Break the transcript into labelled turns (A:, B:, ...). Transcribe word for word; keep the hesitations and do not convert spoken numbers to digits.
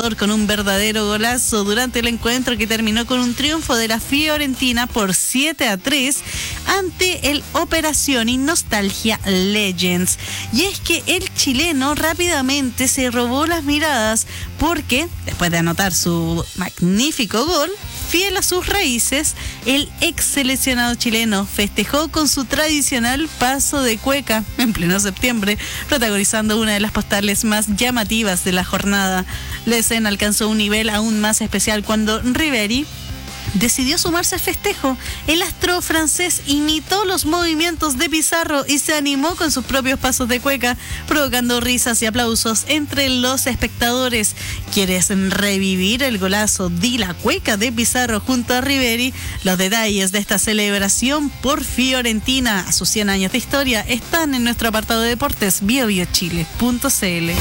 A: Ecuador con un verdadero golazo durante el encuentro que terminó con un triunfo de la Fiorentina por siete a tres ante el Operación y Nostalgia Legends. Y es que el chileno rápidamente se robó las miradas porque, después de anotar su magnífico gol, fiel a sus raíces, el ex seleccionado chileno festejó con su tradicional paso de cueca en pleno septiembre, protagonizando una de las postales más llamativas de la jornada. La escena alcanzó un nivel aún más especial cuando Ribéry decidió sumarse al festejo. El astro francés imitó los movimientos de Pizarro y se animó con sus propios pasos de cueca, provocando risas y aplausos entre los espectadores. ¿Quieres revivir el golazo de la cueca de Pizarro junto a Ribéry? Los detalles de esta celebración por Fiorentina a sus cien años de historia están en nuestro apartado de deportes bio bio chile punto c l.